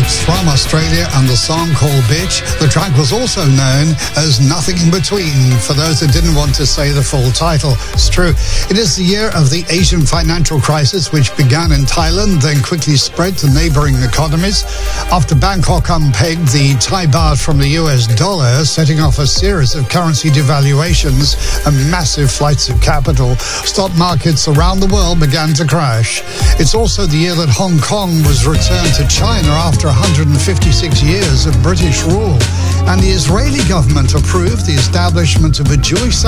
Rocks from Australia and the song called Bitch. The track was also known as Nothing in Between, for those that didn't want to say the full title. It's true. It is the year of the Asian financial crisis, which began in Thailand, then quickly spread to neighboring economies. After Bangkok unpegged the Thai baht from the US dollar, setting off a series of currency devaluations and massive flights of capital, stock markets around the world began to crash. It's also the year that Hong Kong was returned to China after 156 years of British rule, and the Israeli government approved the establishment of a Jewish